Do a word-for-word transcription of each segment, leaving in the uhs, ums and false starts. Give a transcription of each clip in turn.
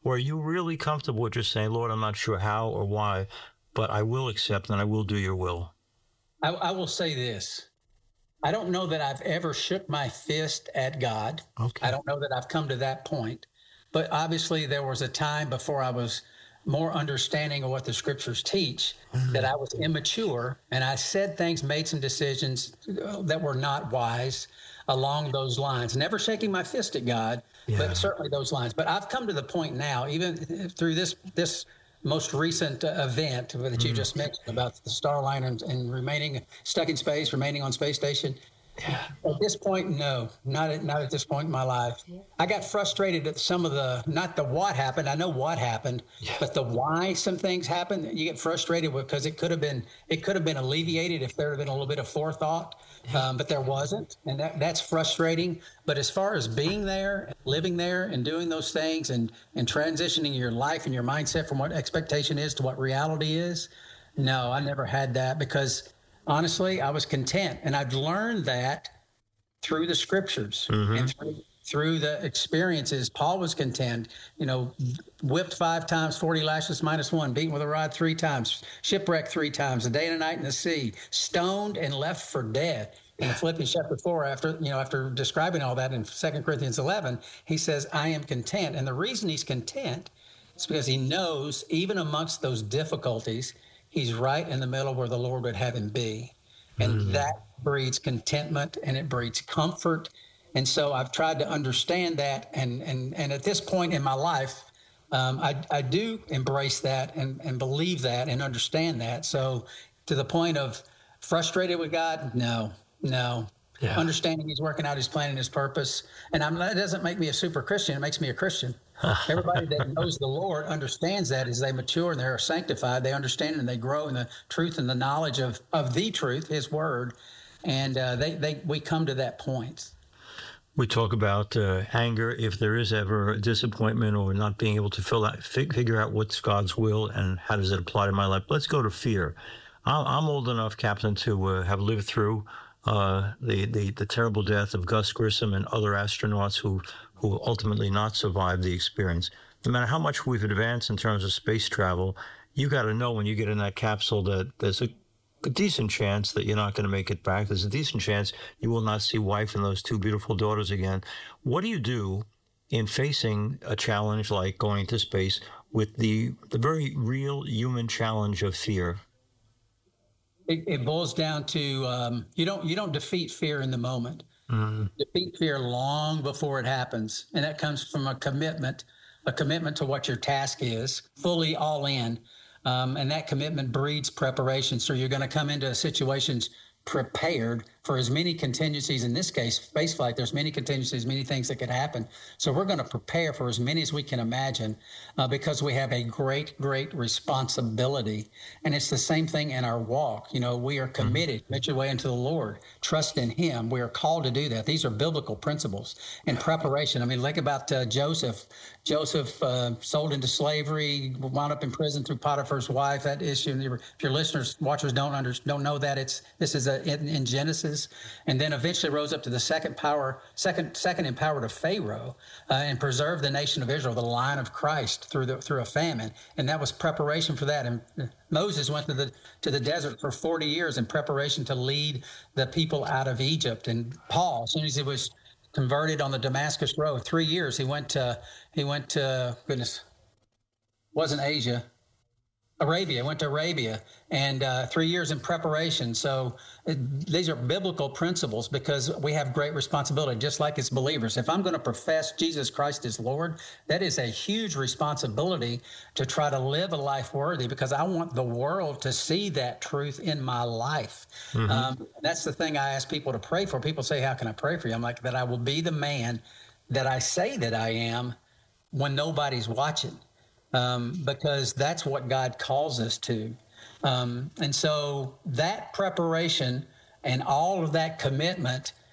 Or are you really comfortable with just saying, Lord, I'm not sure how or why, but I will accept and I will do your will? I, I will say this. I don't know that I've ever shook my fist at God. Okay. I don't know that I've come to that point. But obviously, there was a time before I was more understanding of what the scriptures teach mm-hmm. that I was immature and I said things, made some decisions that were not wise along those lines. Never shaking my fist at God, yeah. but certainly those lines. But I've come to the point now, even through this this most recent uh, event that you mm-hmm. just mentioned about the Starliner and, and remaining stuck in space, remaining on space station. Yeah. At this point, no, not at, not at this point in my life. I got frustrated at some of the, not the what happened. I know what happened, yeah. but the why some things happened. You get frustrated with because it could have been, it could have been alleviated if there had been a little bit of forethought, yeah. um, but there wasn't, and that, that's frustrating. But as far as being there, living there, and doing those things, and and transitioning your life and your mindset from what expectation is to what reality is, no, I never had that because. Honestly, I was content, and I've learned that through the scriptures mm-hmm. and through, through the experiences. Paul was content, you know, whipped five times, forty lashes minus one, beaten with a rod three times, shipwrecked three times, a day and a night in the sea, stoned and left for dead. In Philippians chapter four, after you know, after describing all that in Second Corinthians eleven, he says, "I am content," and the reason he's content is because he knows, even amongst those difficulties. He's right in the middle where the Lord would have him be. And mm. that breeds contentment and it breeds comfort. And so I've tried to understand that. And and, and at this point in my life, um, I, I do embrace that and, and believe that and understand that. So to the point of frustrated with God, no, no. Yeah. Understanding he's working out his plan and his purpose. And I'm, that doesn't make me a super Christian. It makes me a Christian. Everybody that knows the Lord understands that as they mature and they're sanctified, they understand and they grow in the truth and the knowledge of, of the truth, his word. And uh, they, they we come to that point. We talk about uh, anger, if there is ever a disappointment or not being able to fill out, fig- figure out what's God's will and how does it apply to my life. Let's go to fear. I'm old enough, Captain, to uh, have lived through Uh, the, the, the terrible death of Gus Grissom and other astronauts who, who ultimately not survived the experience. No matter how much we've advanced in terms of space travel, you got to know when you get in that capsule that there's a, a decent chance that you're not going to make it back. There's a decent chance you will not see wife and those two beautiful daughters again. What do you do in facing a challenge like going into space with the, the very real human challenge of fear? It, it boils down to um, you don't you don't defeat fear in the moment. Mm-hmm. Defeat fear long before it happens, and that comes from a commitment, a commitment to what your task is, fully all in, um, and that commitment breeds preparation. So you're going to come into situations prepared for as many contingencies. In this case, spaceflight, there's many contingencies, many things that could happen. So we're going to prepare for as many as we can imagine uh, because we have a great, great responsibility. And it's the same thing in our walk. You know, we are committed, commit your way into the Lord, trust in him. We are called to do that. These are biblical principles and preparation. I mean, think about uh, Joseph. Joseph uh, sold into slavery, wound up in prison through Potiphar's wife. That issue, if your listeners, watchers don't under, don't know that, it's this is a, in, in Genesis, and then eventually rose up to the second power, second second in power to Pharaoh, uh, and preserved the nation of Israel, the line of Christ, through the through a famine, and that was preparation for that. And Moses went to the to the desert for forty years in preparation to lead the people out of Egypt. And Paul, as soon as he was converted on the Damascus Road, three years he went to he went to goodness, wasn't Asia, Arabia, went to Arabia, and uh, three years in preparation. So it, these are biblical principles because we have great responsibility, just like as believers. If I'm going to profess Jesus Christ as Lord, that is a huge responsibility to try to live a life worthy because I want the world to see that truth in my life. Mm-hmm. Um, that's the thing I ask people to pray for. People say, how can I pray for you? I'm like, that I will be the man that I say that I am when nobody's watching. Um, because that's what God calls us to. Um, and so that preparation and all of that commitment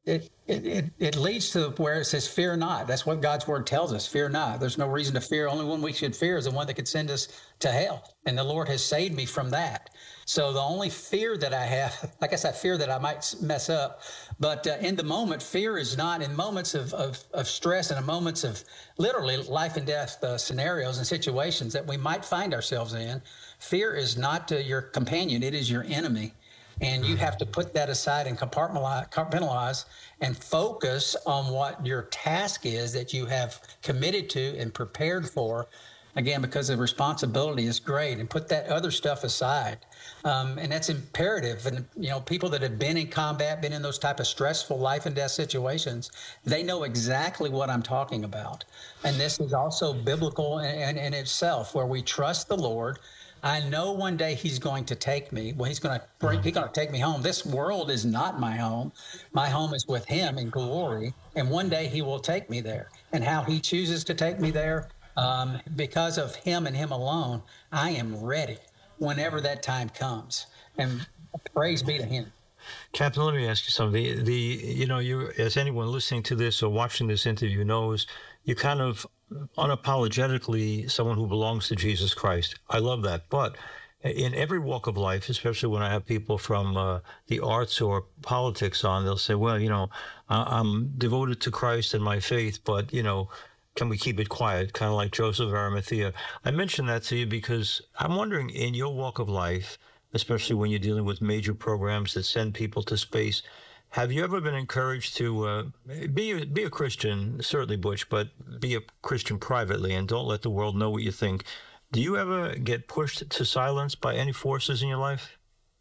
it, it, it, it leads to where it says, fear not. That's what God's word tells us. Fear not. There's no reason to fear. Only one we should fear is the one that could send us to hell. And the Lord has saved me from that. So the only fear that I have, like I said, I fear that I might mess up. But uh, in the moment, fear is not in moments of, of, of stress and in moments of literally life and death uh, scenarios and situations that we might find ourselves in. Fear is not uh, your companion. It is your enemy. And you have to put that aside and compartmentalize, compartmentalize and focus on what your task is that you have committed to and prepared for. Again, because the responsibility is great, and put that other stuff aside. Um, and that's imperative. And, you know, people that have been in combat, been in those type of stressful life and death situations, they know exactly what I'm talking about. And this is also biblical in, in, in itself, where we trust the Lord. I know one day he's going to take me. Well, he's going to bring, he's going to take me home. This world is not my home. My home is with him in glory. And one day he will take me there. And how he chooses to take me there, um, because of him and him alone, I am ready whenever that time comes. And praise be to him. Captain, let me ask you something. The, the you know, you, as anyone listening to this or watching this interview knows, you kind of unapologetically someone who belongs to Jesus Christ. I love that. But in every walk of life, especially when I have people from uh, the arts or politics on, they'll say, well, you know, I'm devoted to Christ and my faith, but, you know, can we keep it quiet? Kind of like Joseph of Arimathea. I mention that to you because I'm wondering, in your walk of life, especially when you're dealing with major programs that send people to space, have you ever been encouraged to uh, be a, be a Christian, certainly, Butch, but be a Christian privately and don't let the world know what you think? Do you ever get pushed to silence by any forces in your life?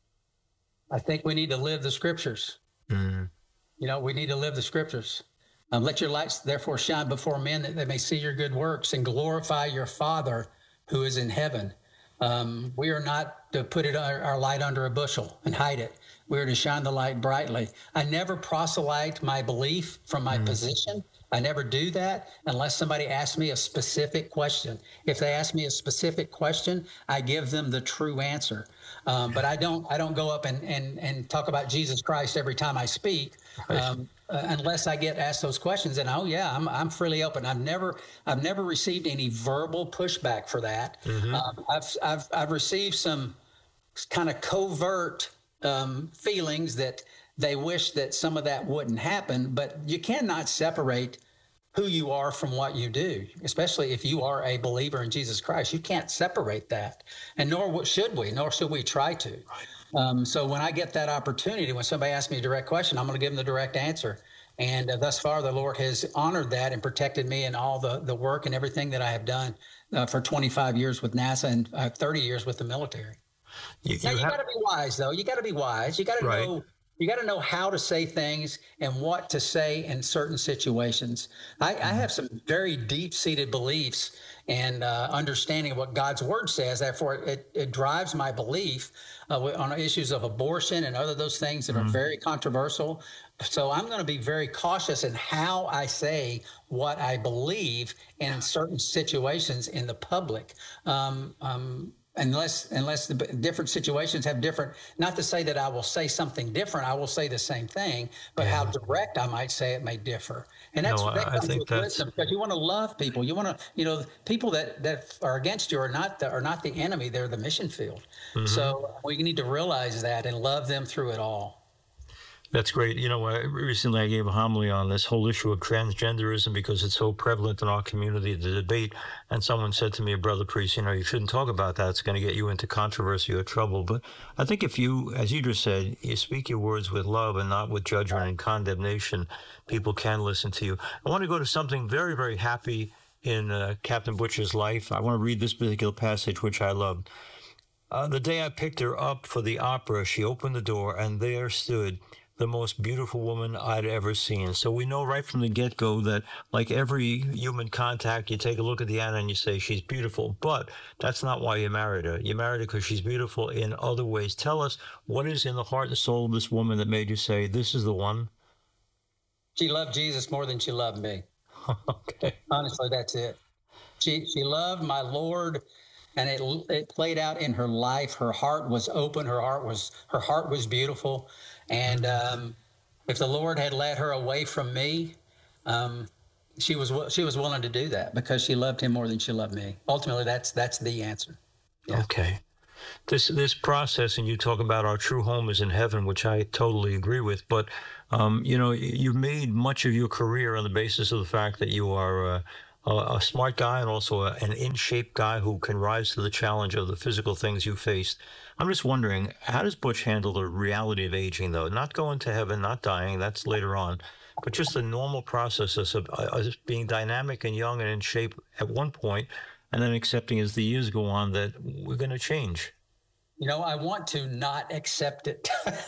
I think we need to live the scriptures. Mm. You know, we need to live the scriptures. Um, let your lights therefore shine before men, that they may see your good works and glorify your Father who is in heaven. Um, we are not to put it our, our light under a bushel and hide it. We are to shine the light brightly. I never proselyte my belief from my mm. position. I never do that unless somebody asks me a specific question. If they ask me a specific question, I give them the true answer. Um, but I don't I don't go up and, and, and talk about Jesus Christ every time I speak, um, uh, unless I get asked those questions. And oh yeah, I'm I'm freely open. I've never I've never received any verbal pushback for that. Mm-hmm. Um, I've I've I've received some kind of covert um, feelings that they wish that some of that wouldn't happen, but you cannot separate who you are from what you do, especially if you are a believer in Jesus Christ. You can't separate that, and nor should we, nor should we try to. Um, so when I get that opportunity, when somebody asks me a direct question, I'm going to give them the direct answer. And uh, thus far, the Lord has honored that and protected me in all the, the work and everything that I have done uh, for twenty-five years with NASA and uh, thirty years with the military. You, you now, you have... got to be wise, though. You got to be wise. You got to right. know... You got to know how to say things and what to say in certain situations. I, I have some very deep-seated beliefs and uh, understanding of what God's word says. Therefore, it, it drives my belief uh, on issues of abortion and other those things that mm-hmm. are very controversial. So I'm going to be very cautious in how I say what I believe in certain situations in the public. Um, um, Unless unless the different situations have different, not to say that I will say something different, I will say the same thing, but yeah. how direct I might say it may differ. And that's, no, that I comes think with that's... wisdom, because you want to love people. You want to, you know, people that, that are against you are not the, are not the enemy, they're the mission field. Mm-hmm. So we need to realize that and love them through it all. That's great. You know, I, recently I gave a homily on this whole issue of transgenderism because it's so prevalent in our community, the debate. And someone said to me, a brother priest, you know, you shouldn't talk about that. It's going to get you into controversy or trouble. But I think if you, as you just said, you speak your words with love and not with judgment and condemnation, people can listen to you. I want to go to something very, very happy in uh, Captain Butcher's life. I want to read this particular passage, which I love. Uh, the day I picked her up for the opera, she opened the door, and there stood the most beautiful woman I'd ever seen. So we know right from the get-go that, like every human contact, you take a look at Deanna and you say, she's beautiful. But that's not why you married her. You married her because she's beautiful in other ways. Tell us, what is in the heart and soul of this woman that made you say, this is the one? She loved Jesus more than she loved me. Okay. Honestly, that's it. She she loved my Lord, and it it played out in her life. Her heart was open. Her heart was her heart was beautiful. And um, if the Lord had led her away from me, um, she was she was willing to do that because she loved him more than she loved me. Ultimately, that's that's the answer. Yeah. Okay. This this process, and you talk about our true home is in heaven, which I totally agree with. But um, you know, you made much of your career on the basis of the fact that you are uh, a, a smart guy and also a, an in shape guy who can rise to the challenge of the physical things you faced. I'm just wondering, how does Butch handle the reality of aging, though? Not going to heaven, not dying, that's later on, but just the normal processes of uh, being dynamic and young and in shape at one point, and then accepting as the years go on that we're going to change. You know, I want to not accept it.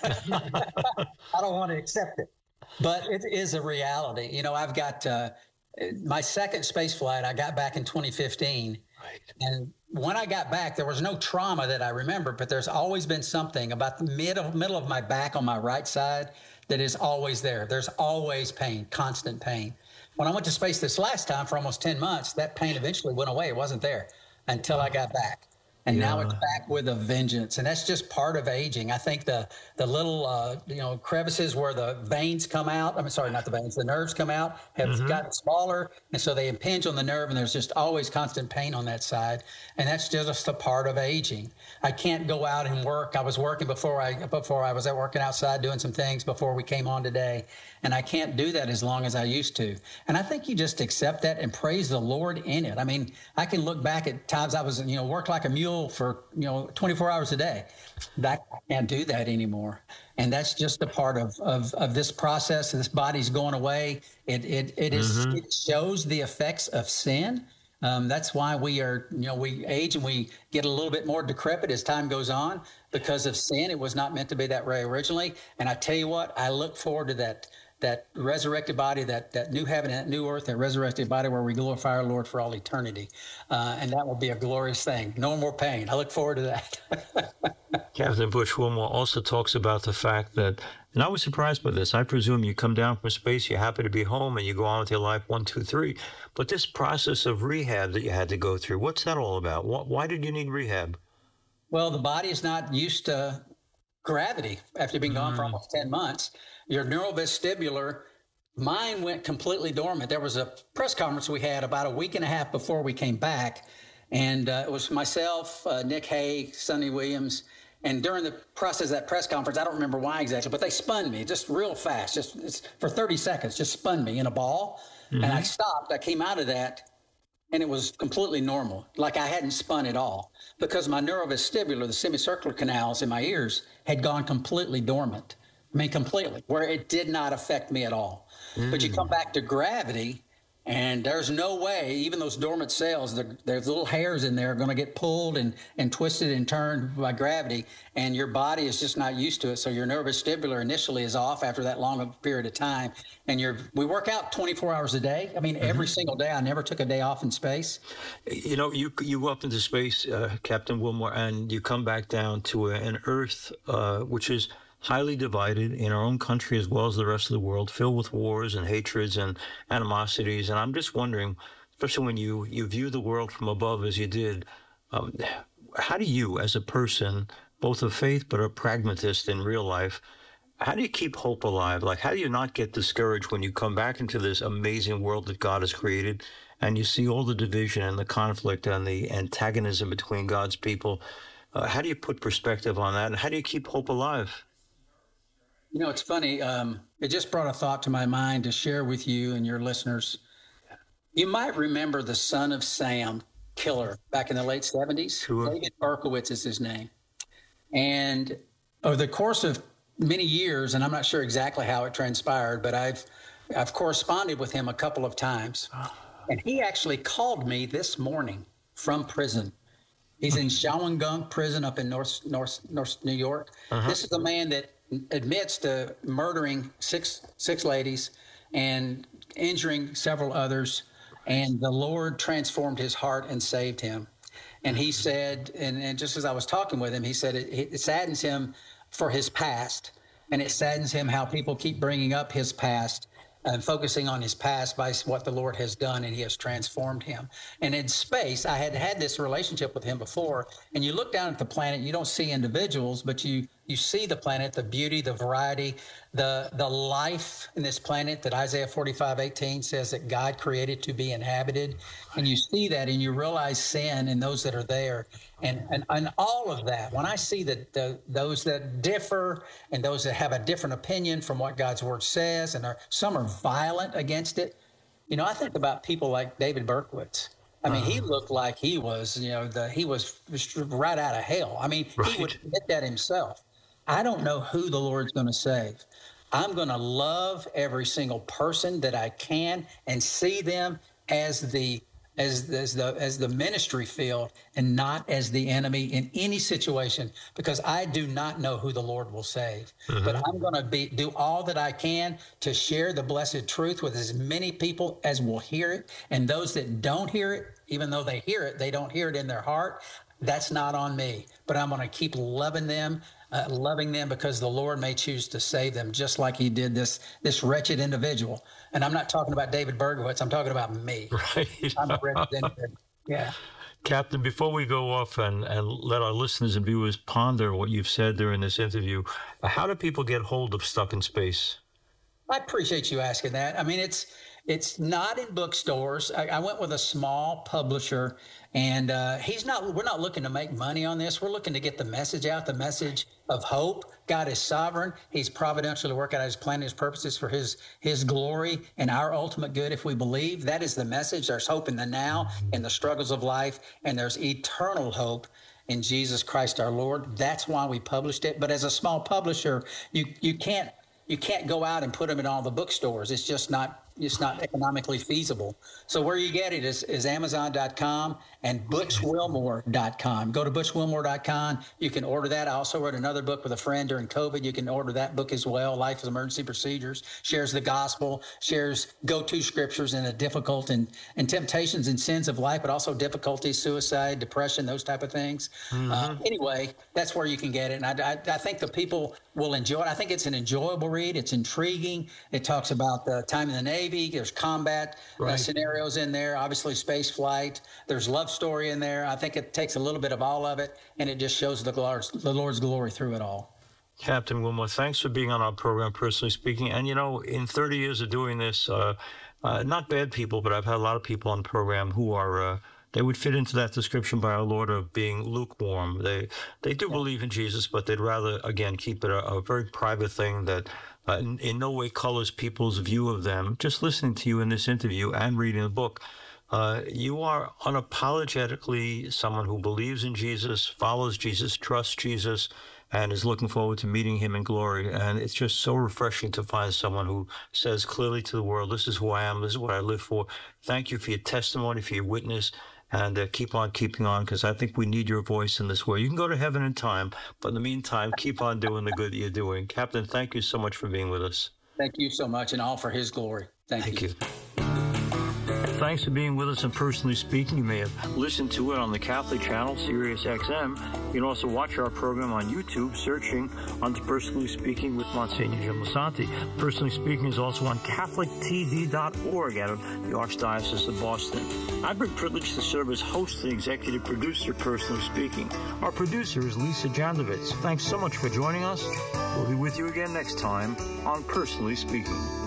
I don't want to accept it, but it is a reality. You know, I've got uh, my second space flight. I got back in twenty fifteen. Right. And when I got back, there was no trauma that I remember, but there's always been something about the middle, middle of my back on my right side that is always there. There's always pain, constant pain. When I went to space this last time for almost ten months, that pain eventually went away. It wasn't there until I got back. And yeah. Now it's back with a vengeance. And that's just part of aging. I think the the little, uh, you know, crevices where the veins come out, I'm sorry, not the veins, the nerves come out have mm-hmm. gotten smaller. And so they impinge on the nerve, and there's just always constant pain on that side. And that's just a part of aging. I can't go out and work. I was working before I before I was out working outside doing some things before we came on today. And I can't do that as long as I used to. And I think you just accept that and praise the Lord in it. I mean, I can look back at times I was, you know, worked like a mule for, you know, twenty-four hours a day. That, I can't do that anymore. And that's just a part of, of, of this process. This body's going away. It, it, it is, mm-hmm. it shows the effects of sin. Um, that's why we are, you know, we age and we get a little bit more decrepit as time goes on because of sin. It was not meant to be that way originally. And I tell you what, I look forward to that that resurrected body, that that new heaven and that new earth, that resurrected body where we glorify our Lord for all eternity. Uh, and that will be a glorious thing. No more pain. I look forward to that. Captain Butch Wilmore also talks about the fact that, and I was surprised by this, I presume you come down from space, you're happy to be home, and you go on with your life, one, two, three. But this process of rehab that you had to go through, what's that all about? Why did you need rehab? Well, the body is not used to gravity after being gone mm. for almost ten months. Your neurovestibular, mine went completely dormant. There was a press conference we had about a week and a half before we came back. And uh, it was myself, uh, Nick Hay, Sonny Williams. And during the process of that press conference, I don't remember why exactly, but they spun me just real fast, just for thirty seconds, just spun me in a ball. Mm-hmm. And I stopped. I came out of that, and it was completely normal, like I hadn't spun at all, because my neurovestibular, the semicircular canals in my ears, had gone completely dormant. I mean, completely, where it did not affect me at all. Mm. But you come back to gravity, and there's no way, even those dormant cells, there's little hairs in there are going to get pulled and, and twisted and turned by gravity, and your body is just not used to it. So your neurovestibular initially is off after that long of a period of time. And you're, we work out twenty-four hours a day. I mean, mm-hmm. every single day. I never took a day off in space. You know, you you go up into space, uh, Captain Wilmore, and you come back down to a, an Earth, uh, which is highly divided in our own country as well as the rest of the world, filled with wars and hatreds and animosities. And I'm just wondering, especially when you, you view the world from above as you did, um, how do you, as a person, both of faith but a pragmatist in real life, how do you keep hope alive? Like, how do you not get discouraged when you come back into this amazing world that God has created and you see all the division and the conflict and the antagonism between God's people? Uh, how do you put perspective on that? And how do you keep hope alive? You know, it's funny. Um, it just brought a thought to my mind to share with you and your listeners. You might remember the Son of Sam killer back in the late seventies. Sure. David Berkowitz is his name. And over the course of many years, and I'm not sure exactly how it transpired, but I've I've corresponded with him a couple of times. And he actually called me this morning from prison. He's in Shawangunk prison up in North North North New York. Uh-huh. This is a man that admits to murdering six six ladies and injuring several others, and the Lord transformed his heart and saved him. And he said, and, and just as I was talking with him, he said it, it saddens him for his past, and it saddens him how people keep bringing up his past and focusing on his past by what the Lord has done, and he has transformed him. And in space, I had had this relationship with him before, and you look down at the planet, you don't see individuals, but you you see the planet, the beauty, the variety, the the life in this planet that Isaiah forty-five eighteen says that God created to be inhabited. And you see that and you realize sin in those that are there. And and, and all of that, when I see that the, those that differ and those that have a different opinion from what God's word says, and are, some are violent against it, you know, I think about people like David Berkowitz. I mean, he looked like he was, you know, the he was right out of hell. I mean, right. He would admit that himself. I don't know who the Lord's going to save. I'm going to love every single person that I can and see them as the as as the as the ministry field and not as the enemy in any situation, because I do not know who the Lord will save. Mm-hmm. But I'm going to be do all that I can to share the blessed truth with as many people as will hear it, and those that don't hear it, even though they hear it, they don't hear it in their heart. That's not on me, but I'm going to keep loving them, uh, loving them because the Lord may choose to save them, just like he did this this wretched individual. And I'm not talking about David Berkowitz. I'm talking about me. Right. I'm a wretched individual. Yeah. Captain, before we go off and, and let our listeners and viewers ponder what you've said during this interview, how do people get hold of Stuck in Space? I appreciate you asking that. I mean, it's it's not in bookstores. I, I went with a small publisher, and uh, he's not. We're not looking to make money on this. We're looking to get the message out, the message of hope. God is sovereign. He's providentially working out his plan, his purposes for his his glory and our ultimate good. If we believe, that is the message. There's hope in the now, in the struggles of life, and there's eternal hope in Jesus Christ our Lord. That's why we published it. But as a small publisher, you you can't. You can't go out and put them in all the bookstores. It's just not it's not economically feasible. So where you get it is, is Amazon dot com and Butch Wilmore dot com. Go to Butch Wilmore dot com. You can order that. I also wrote another book with a friend during COVID. You can order that book as well. Life is Emergency Procedures. Shares the gospel, shares go-to scriptures in the difficult and, and temptations and sins of life, but also difficulties, suicide, depression, those type of things. Mm-hmm. Uh, anyway, that's where you can get it. And I, I, I think the people will enjoy it. I think it's an enjoyable read. It's intriguing. It talks about the time in the Navy. There's combat right. uh, scenarios in there, obviously space flight. There's love story in there. I think it takes a little bit of all of it, and it just shows the Lord's, the Lord's glory through it all. Captain Wilmore, thanks for being on our program, Personally Speaking. And, you know, in thirty years of doing this, uh, uh, not bad people, but I've had a lot of people on the program who are uh, they would fit into that description by our Lord of being lukewarm. They they do yeah. believe in Jesus, but they'd rather, again, keep it a, a very private thing that uh, in, in no way colors people's view of them. Just listening to you in this interview and reading the book, uh, you are unapologetically someone who believes in Jesus, follows Jesus, trusts Jesus, and is looking forward to meeting him in glory. And it's just so refreshing to find someone who says clearly to the world, this is who I am, this is what I live for. Thank you for your testimony, for your witness. And uh, keep on keeping on, because I think we need your voice in this way. You can go to heaven in time, but in the meantime, keep on doing the good that you're doing. Captain, thank you so much for being with us. Thank you so much, and all for his glory. Thank, thank you. you. Thanks for being with us and Personally Speaking. You may have listened to it on the Catholic channel, Sirius X M. You can also watch our program on YouTube, searching on Personally Speaking with Monsignor Jim Lisante. Personally Speaking is also on Catholic T V dot org out of the Archdiocese of Boston. I've been privileged to serve as host and executive producer, Personally Speaking. Our producer is Lisa Jandovitz. Thanks so much for joining us. We'll be with you again next time on Personally Speaking.